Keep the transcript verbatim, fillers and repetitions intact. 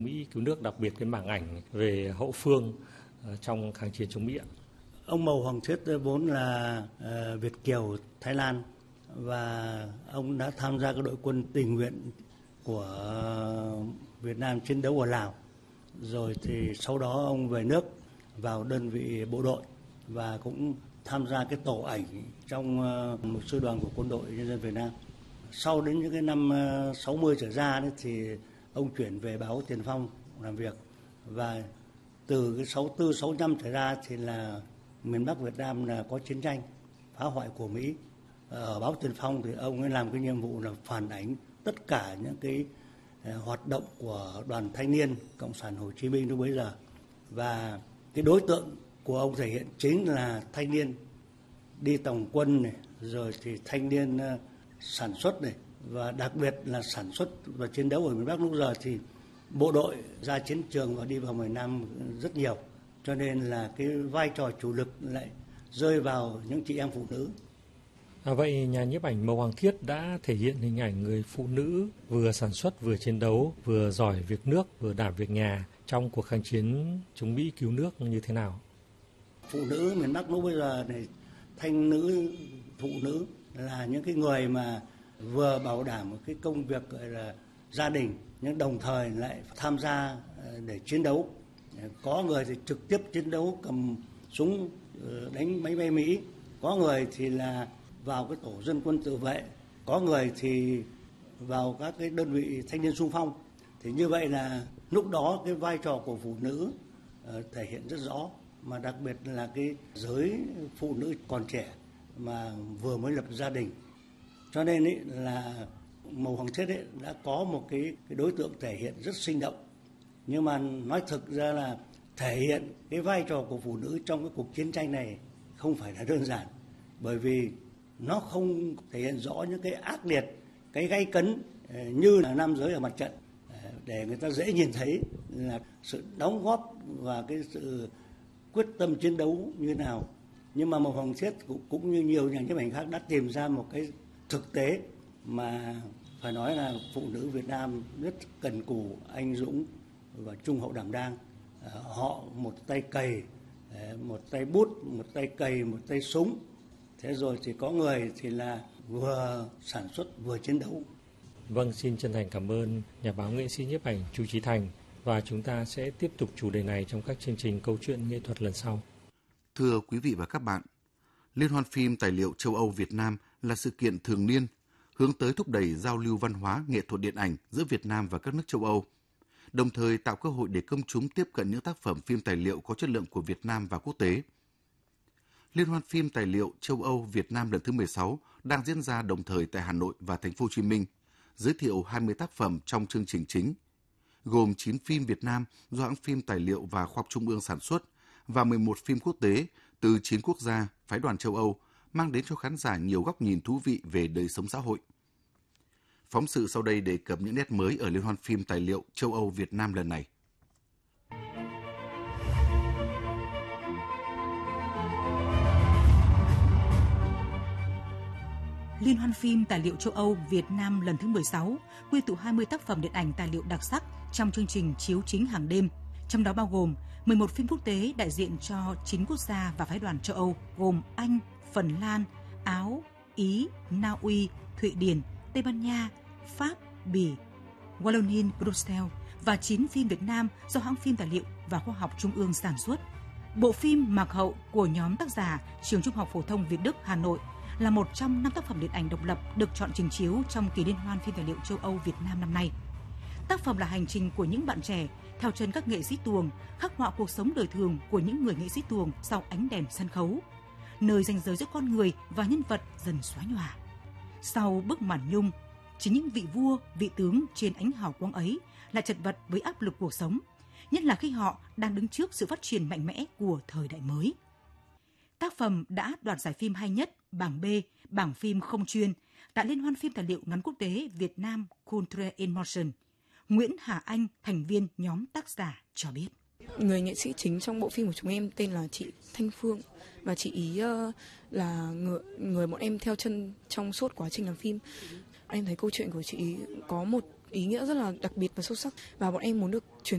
Mỹ cứu nước, đặc biệt cái mảng ảnh về hậu phương trong kháng chiến chống Mỹ ạ. Ông Mầu Hoàng Thuyết vốn là uh, Việt kiều Thái Lan và ông đã tham gia cái đội quân tình nguyện của Việt Nam chiến đấu ở Lào. Rồi thì sau đó ông về nước vào đơn vị bộ đội và cũng tham gia cái tổ ảnh trong uh, một sư đoàn của Quân đội Nhân dân Việt Nam. Sau đến những cái năm uh, sáu mươi trở ra đấy, thì ông chuyển về báo Tiền Phong làm việc, và từ cái sáu tư sáu năm trở ra thì là miền Bắc Việt Nam là có chiến tranh phá hoại của Mỹ. Ở báo Tiền Phong thì ông ấy làm cái nhiệm vụ là phản ánh tất cả những cái uh, hoạt động của đoàn thanh niên Cộng sản Hồ Chí Minh lúc bấy giờ, và cái đối tượng của ông thể hiện chính là thanh niên đi tổng quân này, rồi thì thanh niên uh, sản xuất này, và đặc biệt là sản xuất và chiến đấu ở miền Bắc lúc giờ thì bộ đội ra chiến trường và đi vào miền Nam rất nhiều, cho nên là cái vai trò chủ lực lại rơi vào những chị em phụ nữ. À, vậy nhà nhiếp ảnh Mầu Hoàng Thiết đã thể hiện hình ảnh người phụ nữ vừa sản xuất, vừa chiến đấu, vừa giỏi việc nước, vừa đảm việc nhà trong cuộc kháng chiến chống Mỹ cứu nước như thế nào? Phụ nữ miền Bắc lúc bây giờ này, thanh nữ, phụ nữ là những cái người mà vừa bảo đảm một cái công việc gọi là gia đình, nhưng đồng thời lại tham gia để chiến đấu. Có người thì trực tiếp chiến đấu cầm súng đánh máy bay Mỹ, có người thì là vào cái tổ dân quân tự vệ, có người thì vào các cái đơn vị thanh niên xung phong. Thì như vậy là lúc đó cái vai trò của phụ nữ thể hiện rất rõ, mà đặc biệt là cái giới phụ nữ còn trẻ mà vừa mới lập gia đình. Cho nên ấy là Mầu Hoàng Thiết ấy đã có một cái, cái đối tượng thể hiện rất sinh động. Nhưng mà nói thực ra là thể hiện cái vai trò của phụ nữ trong cái cuộc chiến tranh này không phải là đơn giản, bởi vì nó không thể hiện rõ những cái ác liệt, cái gay cấn như là nam giới ở mặt trận, để người ta dễ nhìn thấy là sự đóng góp và cái sự quyết tâm chiến đấu như nào. Nhưng mà Mầu Hoàng Thiết cũng, cũng như nhiều nhà nhiếp ảnh khác đã tìm ra một cái thực tế mà phải nói là phụ nữ Việt Nam rất cần cù, anh dũng và trung hậu đảm đang. Họ một tay cày, một tay bút, một tay cày, một tay súng. Thế rồi thì có người thì là vừa sản xuất vừa chiến đấu. Vâng, xin chân thành cảm ơn nhà báo nghệ sĩ nhiếp ảnh Chu Chí Thành, và chúng ta sẽ tiếp tục chủ đề này trong các chương trình câu chuyện nghệ thuật lần sau. Thưa quý vị và các bạn, Liên hoan phim tài liệu châu Âu Việt Nam là sự kiện thường niên hướng tới thúc đẩy giao lưu văn hóa nghệ thuật điện ảnh giữa Việt Nam và các nước châu Âu, đồng thời tạo cơ hội để công chúng tiếp cận những tác phẩm phim tài liệu có chất lượng của Việt Nam và quốc tế. Liên hoan phim tài liệu châu Âu Việt Nam lần thứ mười sáu đang diễn ra đồng thời tại Hà Nội và Thành phố Hồ Chí Minh, giới thiệu hai mươi tác phẩm trong chương trình chính, gồm chín phim Việt Nam do hãng phim tài liệu và khoa học Trung ương sản xuất và mười một phim quốc tế từ chín quốc gia, phái đoàn châu Âu, mang đến cho khán giả nhiều góc nhìn thú vị về đời sống xã hội. Phóng sự sau đây đề cập những nét mới ở Liên hoan phim tài liệu châu Âu Việt Nam lần này. Liên hoan phim tài liệu châu Âu Việt Nam lần thứ mười sáu quy tụ hai mươi tác phẩm điện ảnh tài liệu đặc sắc trong chương trình chiếu chính hàng đêm, trong đó bao gồm mười một phim quốc tế đại diện cho chín quốc gia và phái đoàn châu Âu gồm Anh, Phần Lan, Áo, Ý, Na Uy, Thụy Điển, Tây Ban Nha, Pháp, Bỉ, Wallonie, Bruxelles, và chín phim Việt Nam do hãng phim tài liệu và khoa học Trung ương sản xuất. Bộ phim Mạc Hậu của nhóm tác giả Trường Trung học phổ thông Việt Đức, Hà Nội là một trong năm tác phẩm điện ảnh độc lập được chọn trình chiếu trong kỳ liên hoan phim tài liệu châu Âu Việt Nam năm nay. Tác phẩm là hành trình của những bạn trẻ theo chân các nghệ sĩ tuồng, khắc họa cuộc sống đời thường của những người nghệ sĩ tuồng sau ánh đèn sân khấu, nơi ranh giới giữa con người và nhân vật dần xóa nhòa. Sau bức màn nhung, chính những vị vua, vị tướng trên ánh hào quang ấy lại chật vật với áp lực cuộc sống, nhất là khi họ đang đứng trước sự phát triển mạnh mẽ của thời đại mới. Tác phẩm đã đoạt giải phim hay nhất bảng B, bảng phim không chuyên tại Liên hoan phim tài liệu ngắn quốc tế Việt Nam Culture in Motion. Nguyễn Hà Anh, thành viên nhóm tác giả cho biết. Người nghệ sĩ chính trong bộ phim của chúng em tên là chị Thanh Phương, và chị ý uh, là người, người bọn em theo chân trong suốt quá trình làm phim. Em thấy câu chuyện của chị ý có một ý nghĩa rất là đặc biệt và sâu sắc, và bọn em muốn được truyền